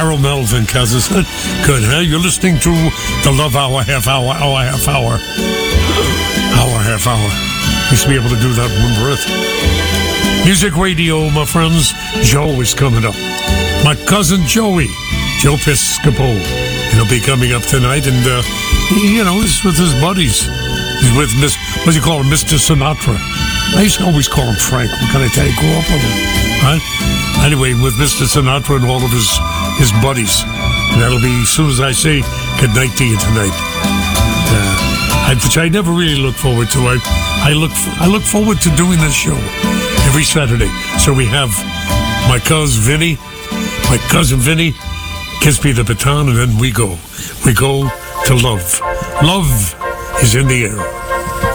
Carol Melvin, Kansas. Good, huh? You're listening to the Love Hour, half hour. Used to be able to do that one breath. Music radio, my friends. Joe is coming up. My cousin Joey, Joe Piscopo. He'll be coming up tonight, and, he's with his buddies. He's with what do you call him, Mr. Sinatra? I used to always call him Frank. What can I tell you? Grew up with him. Right? Anyway, with Mr. Sinatra and all of his buddies. And that'll be, as soon as I say good night to you tonight. Which I never really look forward to. I look forward to doing this show every Saturday. So we have my cousin Vinny, gives me the baton, and then we go. We go to love. Love is in the air.